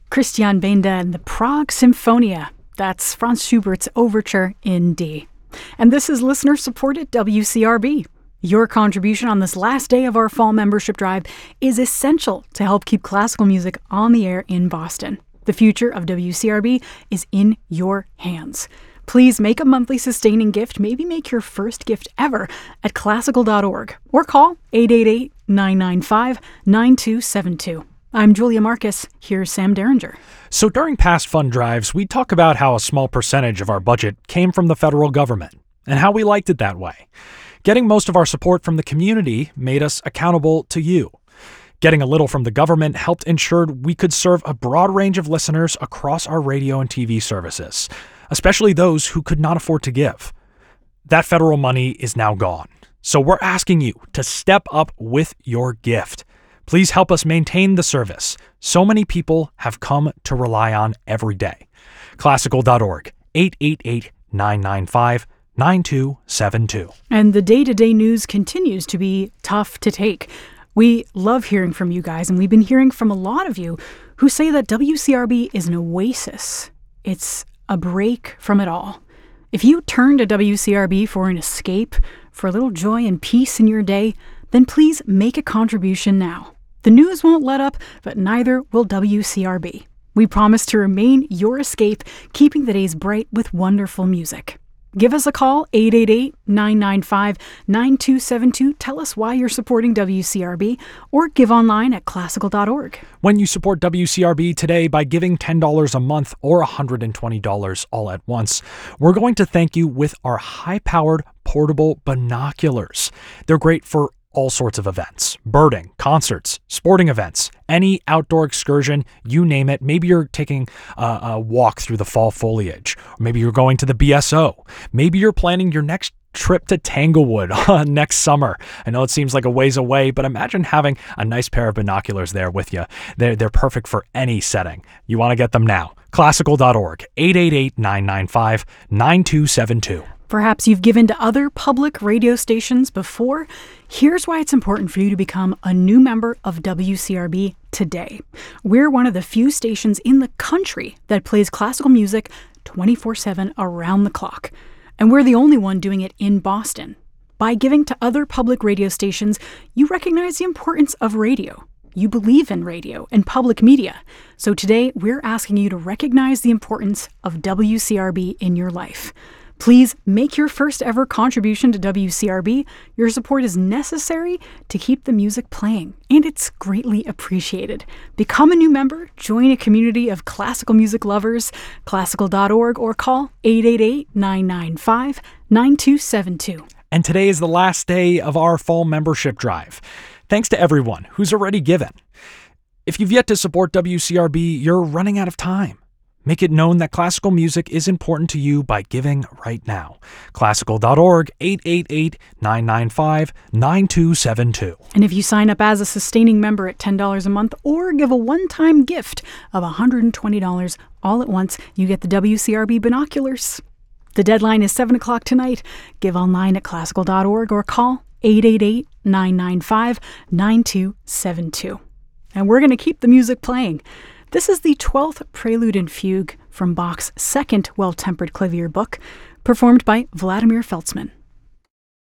Christian Benda and the Prague Symphonia. That's Franz Schubert's Overture in D. And this is listener-supported WCRB. Your contribution on this last day of our fall membership drive is essential to help keep classical music on the air in Boston. The future of WCRB is in your hands. Please make a monthly sustaining gift, maybe make your first gift ever at classical.org or call 888-995-9272. I'm Julia Marcus. Here's Sam Derringer. So during past fund drives, we talk about how a small percentage of our budget came from the federal government and how we liked it that way. Getting most of our support from the community made us accountable to you. Getting a little from the government helped ensure we could serve a broad range of listeners across our radio and TV services, especially those who could not afford to give. That federal money is now gone, so we're asking you to step up with your gift. Please help us maintain the service so many people have come to rely on every day. Classical.org, 888-995-9272. And the day-to-day news continues to be tough to take. We love hearing from you guys, and we've been hearing from a lot of you who say that WCRB is an oasis. It's a break from it all. If you turn to WCRB for an escape, for a little joy and peace in your day, then please make a contribution now. The news won't let up, but neither will WCRB. We promise to remain your escape, keeping the days bright with wonderful music. Give us a call, 888-995-9272. Tell us why you're supporting WCRB, or give online at classical.org. When you support WCRB today by giving $10 a month or $120 all at once, we're going to thank you with our high-powered portable binoculars. They're great for all sorts of events: birding, concerts, sporting events, any outdoor excursion, you name it. Maybe you're taking a walk through the fall foliage, or maybe you're going to the BSO. Maybe you're planning your next trip to Tanglewood next summer. I know it seems like a ways away, but imagine having a nice pair of binoculars there with you. They're perfect for any setting. You want to get them now. Classical.org, 888-995-9272. Perhaps you've given to other public radio stations before. Here's why it's important for you to become a new member of WCRB today. We're one of the few stations in the country that plays classical music 24/7 around the clock. And we're the only one doing it in Boston. By giving to other public radio stations, you recognize the importance of radio. You believe in radio and public media. So today, we're asking you to recognize the importance of WCRB in your life. Please make your first ever contribution to WCRB. Your support is necessary to keep the music playing, and it's greatly appreciated. Become a new member, join a community of classical music lovers, classical.org, or call 888-995-9272. And today is the last day of our fall membership drive. Thanks to everyone who's already given. If you've yet to support WCRB, you're running out of time. Make it known that classical music is important to you by giving right now. Classical.org, 888-995-9272. And if you sign up as a sustaining member at $10 a month or give a one-time gift of $120 all at once, you get the WCRB binoculars. The deadline is 7 o'clock tonight. Give online at classical.org or call 888-995-9272. And we're going to keep the music playing. This is the 12th Prelude and Fugue from Bach's second Well-Tempered Clavier book, performed by Vladimir Feltzman.